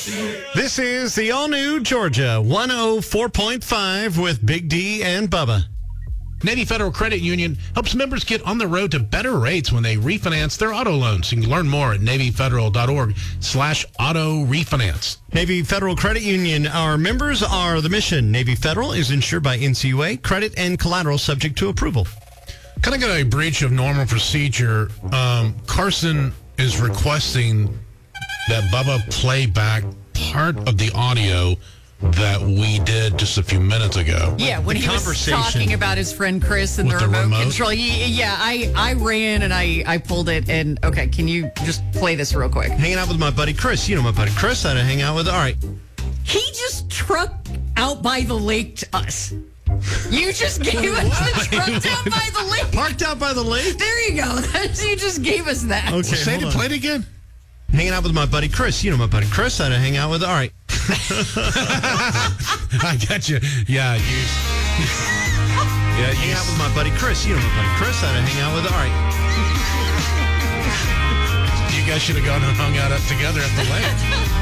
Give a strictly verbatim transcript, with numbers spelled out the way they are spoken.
This is the all-new Georgia one oh four point five with Big D and Bubba. Navy Federal Credit Union helps members get on the road to better rates when they refinance their auto loans. You can learn more at NavyFederal.org slash auto refinance. Navy Federal Credit Union. Our members are the mission. Navy Federal is insured by N C U A. Credit and collateral subject to approval. Kind of got a breach of normal procedure. Um, Carson is requesting that Bubba play back part of the audio that we did just a few minutes ago. Yeah, when The he was talking about his friend Chris and the With the remote, remote? control. He, yeah, I, I ran and I, I pulled it. And, okay, can you just play this real quick? Hanging out with my buddy Chris. You know my buddy Chris that I hang out with. All right. He just trucked out by the lake to us. You just gave us the truck down by the lake. Parked out by the lake? There you go. You just gave us that. Okay, Say hold it, on. play it again. Hanging out with my buddy Chris. You know my buddy Chris that I hang out with. All right. I got you. Yeah, you. Yeah, Hanging you. out with my buddy Chris. You know my buddy Chris that I hang out with. All right. You guys should have gone and hung out up together at the lake.